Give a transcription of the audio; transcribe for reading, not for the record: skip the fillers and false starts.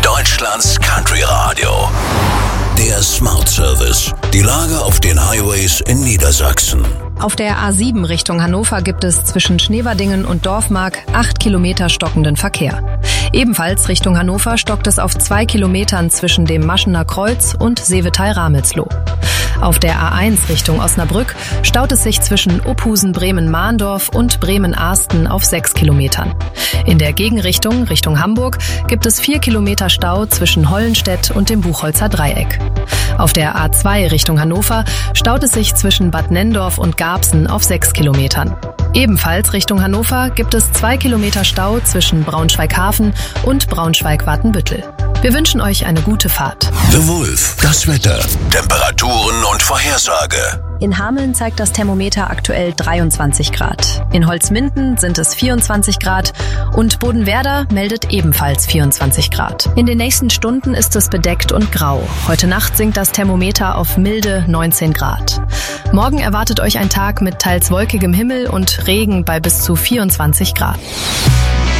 Deutschlands Country Radio. Der Smart Service. Die Lage auf den Highways in Niedersachsen. Auf der A7 Richtung Hannover gibt es zwischen Schneverdingen und Dorfmark 8 Kilometer stockenden Verkehr. Ebenfalls Richtung Hannover stockt es auf 2 Kilometern zwischen dem Maschener Kreuz und Seevetal-Ramelzloh. Auf der A1 Richtung Osnabrück staut es sich zwischen Uphusen, Bremen-Mahndorf und Bremen-Ahsten auf 6 Kilometern. In der Gegenrichtung, Richtung Hamburg, gibt es 4 Kilometer Stau zwischen Hollenstedt und dem Buchholzer Dreieck. Auf der A2 Richtung Hannover staut es sich zwischen Bad Nenndorf und Garbsen auf 6 Kilometern. Ebenfalls Richtung Hannover gibt es 2 Kilometer Stau zwischen Braunschweig-Hafen und Braunschweig-Watenbüttel. Wir wünschen euch eine gute Fahrt. The Wolf, das Wetter, Temperaturen und Vorhersage. In Hameln zeigt das Thermometer aktuell 23 Grad. In Holzminden sind es 24 Grad und Bodenwerder meldet ebenfalls 24 Grad. In den nächsten Stunden ist es bedeckt und grau. Heute Nacht sinkt das Thermometer auf milde 19 Grad. Morgen erwartet euch ein Tag mit teils wolkigem Himmel und Regen bei bis zu 24 Grad.